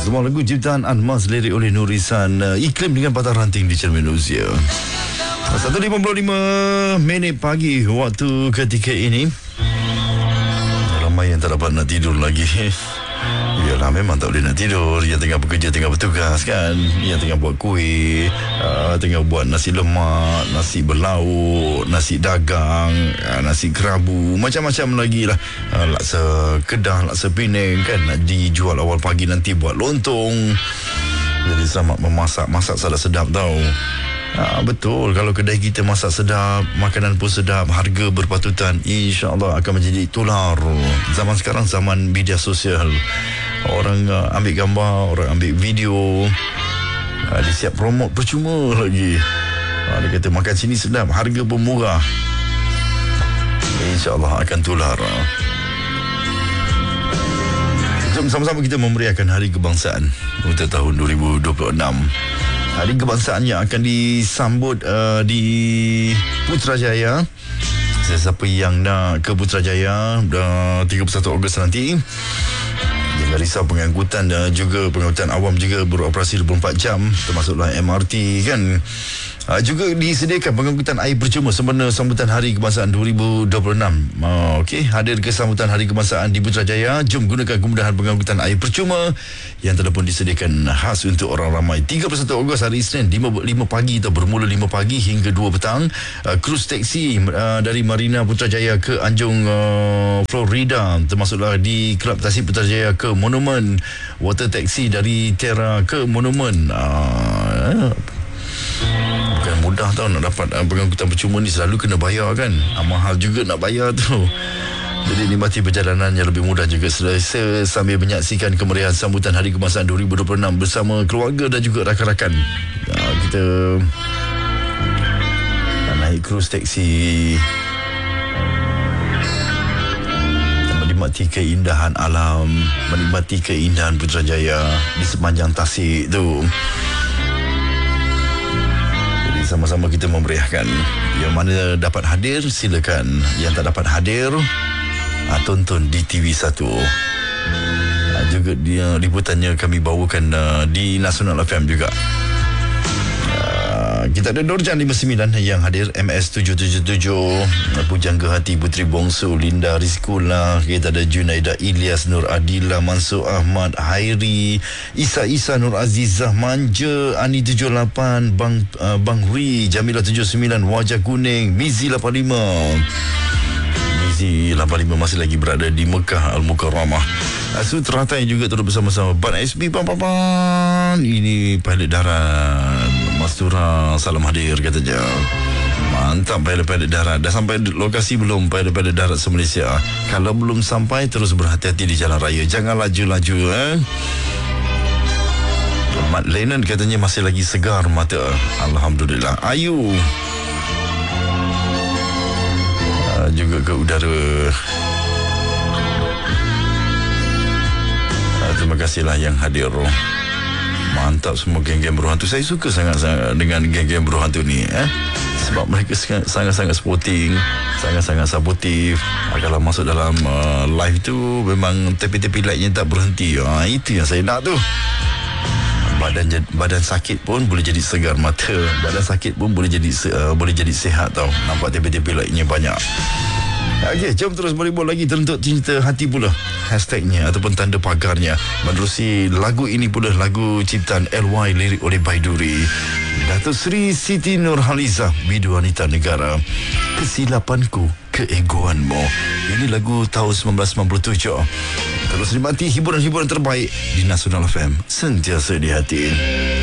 Semua lagu ciptaan Anmas, lirik oleh Nurisan, iklim dengan patah ranting di cermin usia. 1.55 minit pagi waktu ketika ini. Ramai yang tak dapat nak tidur lagi. Yalah, memang tak boleh nak tidur. Yang tengah bekerja, tengah bertugas kan, yang tengah buat kuih, tengah buat nasi lemak, nasi berlauk, nasi dagang, nasi kerabu, macam-macam lagi lah. Laksa Kedah, laksa Penang kan, nak dijual awal pagi nanti buat lontong. Jadi selamat memasak. Masak sedap tau. Betul, kalau kedai kita masak sedap, makanan pun sedap, harga berpatutan, insya-Allah akan menjadi tular. Zaman sekarang zaman media sosial. Orang ambil gambar, orang ambil video, dia siap promote percuma lagi. Dia kata makan sini sedap, harga pun murah. InsyaAllah akan tular. Jom sama-sama kita memeriahkan Hari Kebangsaan untuk tahun 2026. Hari Kebangsaan yang akan disambut di Putrajaya. Siapa yang nak ke Putrajaya 31 Ogos nanti, jangan risau, pengangkutan dan juga pengangkutan awam juga beroperasi 24 jam, termasuklah MRT kan. Juga disediakan pengangkutan air percuma sempena sambutan Hari Kebangsaan 2026. Okey, hadir ke sambutan Hari Kebangsaan di Putrajaya, jom gunakan kemudahan pengangkutan air percuma yang telah pun disediakan khas untuk orang ramai. 31 Ogos hari Isnin 5 pagi atau bermula 5 pagi hingga 2 petang. Krus teksi dari Marina Putrajaya ke Anjung Florida, termasuklah di Kelab Tasik Putrajaya ke Monumen. Water taxi dari Terra ke Monumen. Bukan mudah tau nak dapat pengangkutan percuma ni, selalu kena bayar kan. Mahal juga nak bayar tu. Jadi nikmati perjalanan yang lebih mudah juga sambil menyaksikan kemeriahan sambutan Hari Kebangsaan 2026 bersama keluarga dan juga rakan-rakan. Kita naik krus teksi, menikmati keindahan alam, menikmati keindahan Putrajaya di sepanjang Tasik tu. Sama-sama kita memeriahkan. Yang mana dapat hadir, silakan. Yang tak dapat hadir, tonton di TV1. Juga dia liputannya kami bawakan di Nasional FM juga. Kita ada Nurjan 59 yang hadir, MS 777, Pujangga Hati Putri Bongso, Linda Rizkula. Kita ada Junaida Ilyas, Nur Adila, Mansur Ahmad, Hairi, Isa Nur Azizah, Manja, Ani 78, Bang Hui, Jamila 79, Wajah Kuning, Mizi 85. Mizi 85 masih lagi berada di Mekah Al-Mukarramah. Suteratai juga turut bersama-sama. Ban SB Pan. Ini pilot darat Mastura, salam hadir katanya. Mantap pilot darat. Dah sampai lokasi belum pilot darat se-Malaysia? Kalau belum sampai, terus berhati-hati di jalan raya. Jangan laju-laju Mat Lennon katanya masih lagi segar mata. Alhamdulillah. Ayu juga ke udara. Terima kasihlah yang hadir. Mantap semua geng-geng berhantu. Saya suka sangat-sangat dengan geng-geng berhantu ni sebab mereka sangat-sangat sporting, sangat-sangat supportive. Kalau masuk dalam live tu memang tepi-tepi lightnya tak berhenti. Itu yang saya nak tu. Badan sakit pun boleh jadi segar mata. Badan sakit pun boleh jadi sihat tau. Nampak tepi-tepi lightnya banyak. Okey, jom terus beribul lagi teruntuk cinta hati pula hashtagnya ataupun tanda pagarnya. Menerusi lagu ini pula lagu ciptaan LY, lirik oleh Baiduri. Datuk Seri Siti Nurhalizah, Bidu Wanita Negara. Kesilapanku, keegoanmu. Ini lagu tahun 1997. Terus nikmati hiburan-hiburan terbaik di Nasional FM, sentiasa di hati.